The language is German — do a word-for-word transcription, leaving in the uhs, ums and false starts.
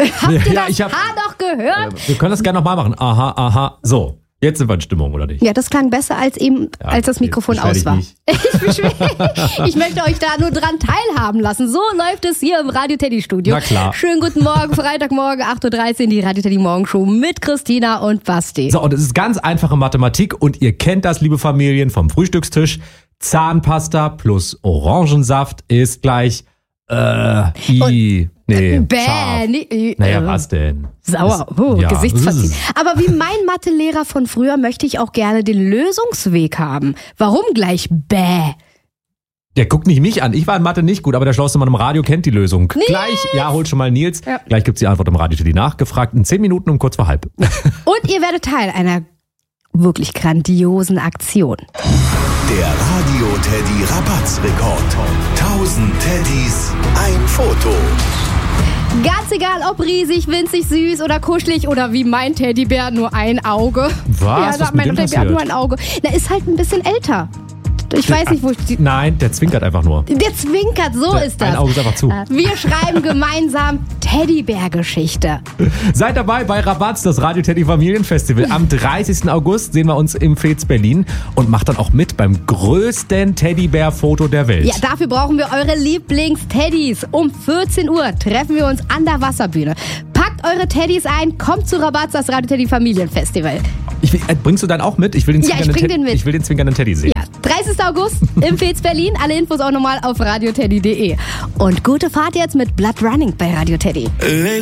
Habt ihr Ja, das ich hab- Haar doch gehört? Wir können das gerne nochmal machen. Aha, aha. So, jetzt sind wir in Stimmung, oder nicht? Ja, das klang besser, als eben, Ja, als das Mikrofon beschwer aus dich war. nicht. Ich, beschwer- ich möchte euch da nur dran teilhaben lassen. So läuft es hier im Radio Teddy Studio. Na klar. Schönen guten Morgen, Freitagmorgen, acht Uhr dreizehn, die Radio Teddy Morgenshow mit Christina und Basti. So, und es ist ganz einfache Mathematik und ihr kennt das, liebe Familien, vom Frühstückstisch. Zahnpasta plus Orangensaft ist gleich, äh, i, nee, Bäh, scharf. nee, Naja, äh, was denn? Sauer, Das- oh, ja. Gesichtsverziehen. Aber wie mein Mathelehrer von früher möchte ich auch gerne den Lösungsweg haben. Warum gleich bäh? Der guckt nicht mich an. Ich war in Mathe nicht gut, aber der schlauste Mann im Radio kennt die Lösung. Nils! Gleich, ja, holt schon mal Nils. Ja. Gleich gibt's die Antwort im Radio Teddy nachgefragt. In zehn Minuten um kurz vor halb. Und ihr werdet Teil einer wirklich grandiosen Aktion. Der Radio Teddy Rabattrekord. tausend Teddys, ein Foto. Ganz egal, ob riesig, winzig, süß oder kuschelig oder wie mein Teddybär nur ein Auge. Was? Ja, Was sagt mit mein dem Teddybär hat nur passiert? ein Auge. Der ist halt ein bisschen älter. Ich weiß nicht, wo ich die... Nein, der zwinkert einfach nur. Der zwinkert, so ist das. Ein Auge ist einfach zu. Wir schreiben gemeinsam Teddybär-Geschichte. Seid dabei bei Rabatz, das Radio Teddy Familienfestival. Am dreißigsten August sehen wir uns im Fez Berlin und macht dann auch mit beim größten Teddybär-Foto der Welt. Ja, dafür brauchen wir eure Lieblings-Teddys. Um vierzehn Uhr treffen wir uns an der Wasserbühne. Packt eure Teddys ein, kommt zu Rabatz, das Radio Teddy Familienfestival. Ich will, äh, bringst du dann auch mit? Ich will den Ja, ich zwinkernden bring Ted- den mit. Ich will den zwinkernden Teddy sehen. Ja, dreißigsten August im Fez Berlin. Alle Infos auch nochmal auf radioteddy punkt de. Und gute Fahrt jetzt mit Blood Running bei Radio Teddy.